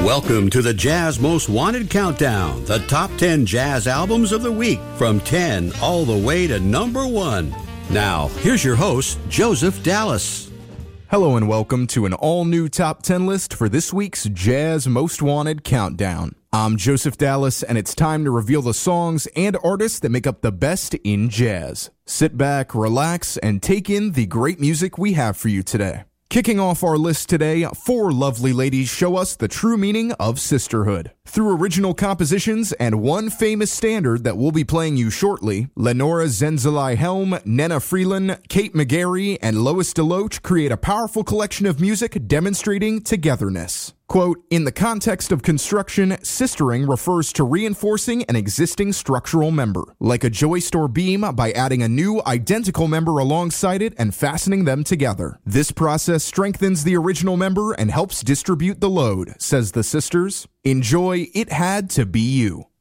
Welcome to the Jazz Most Wanted Countdown, the top 10 jazz albums of the week, from 10 all the way to number 1. Now, here's your host, Joseph Dallas. Hello and welcome to an all-new top 10 list for this week's Jazz Most Wanted Countdown. I'm Joseph Dallas, and it's time to reveal the songs and artists that make up the best in jazz. Sit back, relax, and take in the great music we have for you today. Kicking off our list today, 4 lovely ladies show us the true meaning of sisterhood. Through original compositions and one famous standard that we'll be playing you shortly, Lenora Zenzeli-Helm, Nena Freeland, Kate McGarry, and Lois DeLoach create a powerful collection of music demonstrating togetherness. Quote, in the context of construction, sistering refers to reinforcing an existing structural member, like a joist or beam, by adding a new identical member alongside it and fastening them together. This process strengthens the original member and helps distribute the load, says the sisters. Enjoy It Had to Be You.